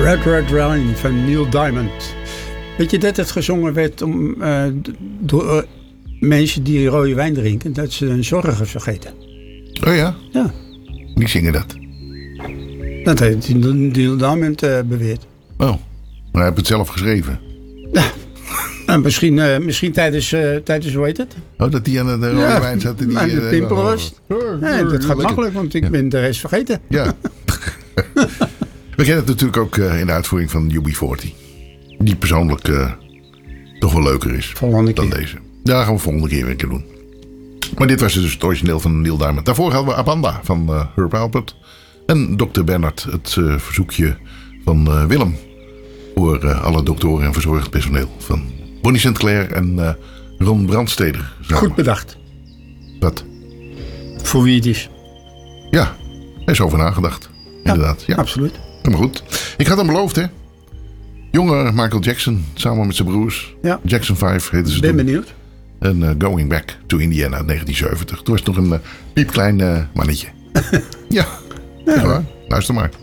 Red Red Wine van Neil Diamond. Weet je dat het gezongen werd door mensen die rode wijn drinken, dat ze hun zorgen vergeten? Oh ja? Ja. Wie zingen dat? Dat heeft Neil Diamond beweerd. Oh, maar hij heeft het zelf geschreven. Ja. Misschien tijdens, hoe heet het? Oh, dat die aan de rode wijn zat. Aan de pimpel was. Nee, dat gaat makkelijk, want ik ben de rest vergeten. Ja. We kennen het natuurlijk ook in de uitvoering van UB40. Die persoonlijk toch wel leuker is dan deze. Daar gaan we volgende keer weer een keer doen. Maar dit was dus het origineel van Neil Diamond. Daarvoor hadden we Abanda van Herb Alpert. En Dr. Bernard, het verzoekje van Willem. Voor alle doktoren en verzorgend personeel. Van Bonnie Sinclair en Ron Brandsteder. Goed bedacht. Wat? Voor wie het is. Ja, er is over nagedacht. Inderdaad. Ja, absoluut. Maar goed. Ik had hem beloofd, hè. Jonge Michael Jackson, samen met zijn broers. Ja. Jackson 5 heten ze. Ben benieuwd. En Going Back to Indiana 1970. Toen was het nog een piepklein mannetje. Ja, echt waar. Luister maar.